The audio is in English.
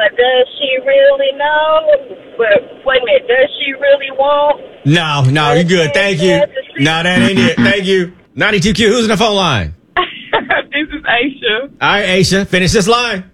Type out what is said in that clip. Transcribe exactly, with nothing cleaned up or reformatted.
but does she really know? But wait a minute, does she really want? No, no, you're good. Thank you. No, that ain't it. Thank you. ninety-two Q, who's in the phone line? This is Aisha. All right, Aisha, finish this line.